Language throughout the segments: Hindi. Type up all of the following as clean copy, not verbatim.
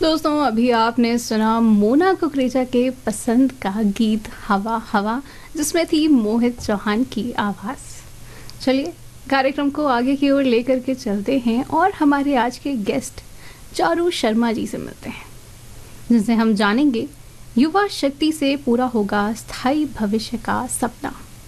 दोस्तों, अभी आपने सुना मोना कुकरेजा के पसंद का गीत हवा हवा, जिसमें थी मोहित चौहान की आवाज़। चलिए कार्यक्रम को आगे की ओर लेकर के चलते हैं और हमारे आज के गेस्ट चारू शर्मा जी से मिलते हैं, जिनसे हम जानेंगे युवा शक्ति से पूरा होगा स्थायी भविष्य का सपना।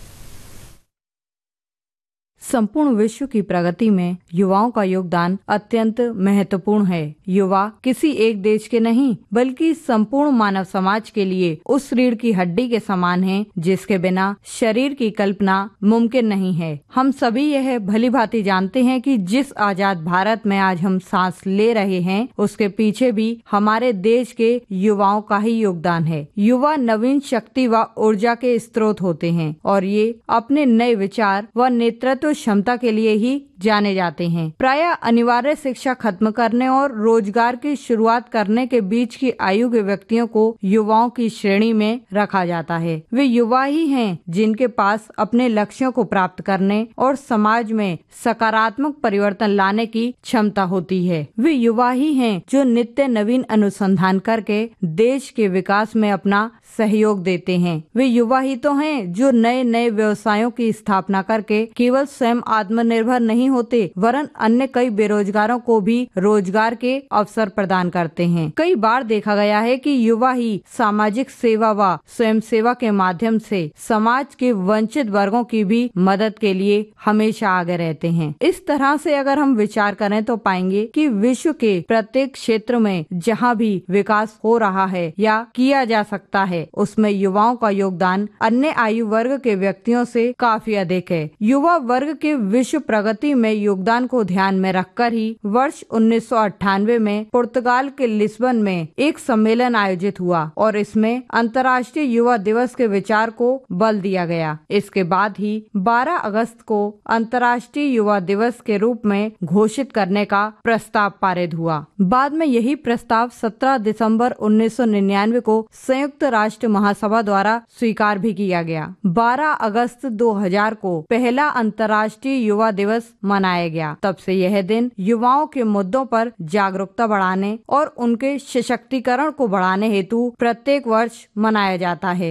संपूर्ण विश्व की प्रगति में युवाओं का योगदान अत्यंत महत्वपूर्ण है। युवा किसी एक देश के नहीं बल्कि संपूर्ण मानव समाज के लिए उस रीढ़ की हड्डी के समान है जिसके बिना शरीर की कल्पना मुमकिन नहीं है। हम सभी यह भली भांति जानते हैं कि जिस आजाद भारत में आज हम सांस ले रहे हैं उसके पीछे भी हमारे देश के युवाओं का ही योगदान है। युवा नवीन शक्ति व ऊर्जा के स्रोत होते हैं और ये अपने नए विचार व नेतृत्व क्षमता के लिए ही जाने जाते हैं। प्रायः अनिवार्य शिक्षा खत्म करने और रोजगार की शुरुआत करने के बीच की आयु के व्यक्तियों को युवाओं की श्रेणी में रखा जाता है। वे युवा ही हैं जिनके पास अपने लक्ष्यों को प्राप्त करने और समाज में सकारात्मक परिवर्तन लाने की क्षमता होती है। वे युवा ही हैं जो नित्य नवीन अनुसंधान करके देश के विकास में अपना सहयोग देते हैं। वे युवा ही तो हैं जो नए नए व्यवसायों की स्थापना करके केवल स्वयं आत्मनिर्भर नहीं होते वरन अन्य कई बेरोजगारों को भी रोजगार के अवसर प्रदान करते हैं। कई बार देखा गया है कि युवा ही सामाजिक सेवा व स्वयं सेवा के माध्यम से समाज के वंचित वर्गों की भी मदद के लिए हमेशा आगे रहते हैं। इस तरह से अगर हम विचार करें तो पाएंगे कि विश्व के प्रत्येक क्षेत्र में जहाँ भी विकास हो रहा है या किया जा सकता है उसमें युवाओं का योगदान अन्य आयु वर्ग के व्यक्तियों से काफी अधिक है। युवा वर्ग के विश्व प्रगति में योगदान को ध्यान में रखकर ही वर्ष 1998 में पुर्तगाल के लिस्बन में एक सम्मेलन आयोजित हुआ और इसमें अंतर्राष्ट्रीय युवा दिवस के विचार को बल दिया गया। इसके बाद ही 12 अगस्त को अंतर्राष्ट्रीय युवा दिवस के रूप में घोषित करने का प्रस्ताव पारित हुआ। बाद में यही प्रस्ताव 17 दिसंबर 1999 को संयुक्त राष्ट्र महासभा द्वारा स्वीकार भी किया गया। 12 अगस्त 2000 को पहला अंतर्राष्ट्रीय युवा दिवस मनाया गया। तब से यह दिन युवाओं के मुद्दों पर जागरूकता बढ़ाने और उनके सशक्तिकरण को बढ़ाने हेतु प्रत्येक वर्ष मनाया जाता है।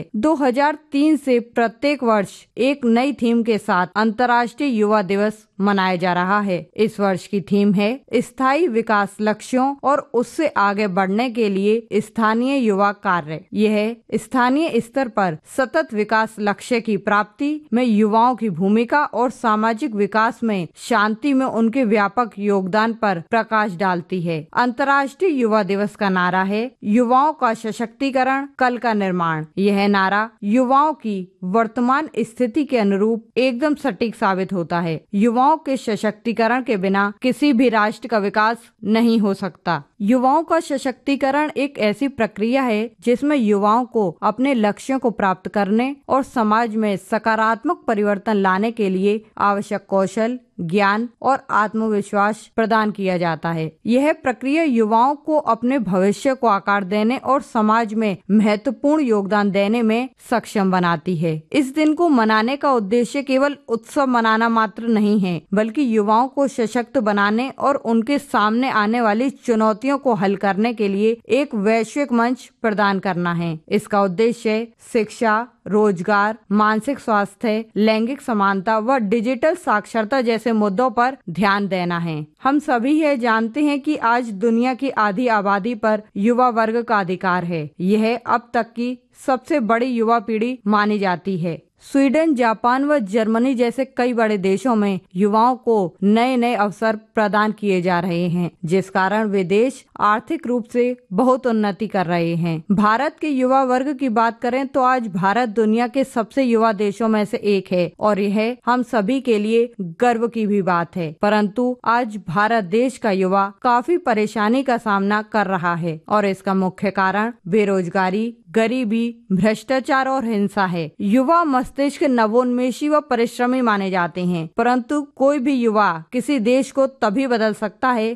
2003 से प्रत्येक वर्ष एक नई थीम के साथ अंतर्राष्ट्रीय युवा दिवस मनाया जा रहा है। इस वर्ष की थीम है स्थायी विकास लक्ष्यों और उससे आगे बढ़ने के लिए स्थानीय युवा कार्य। यह स्थानीय स्तर पर सतत विकास लक्ष्य की प्राप्ति में युवाओं की भूमिका और सामाजिक विकास में शांति में उनके व्यापक योगदान पर प्रकाश डालती है। अंतर्राष्ट्रीय युवा दिवस का नारा है युवाओं का सशक्तिकरण कल का निर्माण। यह नारा युवाओं की वर्तमान स्थिति के अनुरूप एकदम सटीक साबित होता है। युवाओं के सशक्तिकरण के बिना किसी भी राष्ट्र का विकास नहीं हो सकता। युवाओं का सशक्तिकरण एक ऐसी प्रक्रिया है जिसमें युवाओं को अपने लक्ष्यों को प्राप्त करने और समाज में सकारात्मक परिवर्तन लाने के लिए आवश्यक कौशल, ज्ञान और आत्मविश्वास प्रदान किया जाता है। यह प्रक्रिया युवाओं को अपने भविष्य को आकार देने और समाज में महत्वपूर्ण योगदान देने में सक्षम बनाती है। इस दिन को मनाने का उद्देश्य केवल उत्सव मनाना मात्र नहीं है बल्कि युवाओं को सशक्त बनाने और उनके सामने आने वाली चुनौतियों को हल करने के लिए एक वैश्विक मंच प्रदान करना है। इसका उद्देश्य शिक्षा, रोजगार, मानसिक स्वास्थ्य, लैंगिक समानता व डिजिटल साक्षरता जैसे मुद्दों पर ध्यान देना है। हम सभी यह जानते हैं कि आज दुनिया की आधी आबादी पर युवा वर्ग का अधिकार है। यह अब तक की सबसे बड़ी युवा पीढ़ी मानी जाती है। स्वीडन, जापान व जर्मनी जैसे कई बड़े देशों में युवाओं को नए नए अवसर प्रदान किए जा रहे हैं, जिस कारण वे देश आर्थिक रूप से बहुत उन्नति कर रहे हैं। भारत के युवा वर्ग की बात करें तो आज भारत दुनिया के सबसे युवा देशों में से एक है और यह हम सभी के लिए गर्व की भी बात है। परंतु आज भारत देश का युवा काफी परेशानी का सामना कर रहा है और इसका मुख्य कारण बेरोजगारी, गरीबी, भ्रष्टाचार और हिंसा है। युवा मस्तिष्क नवोन्मेषी व परिश्रमी माने जाते हैं, परंतु कोई भी युवा किसी देश को तभी बदल सकता है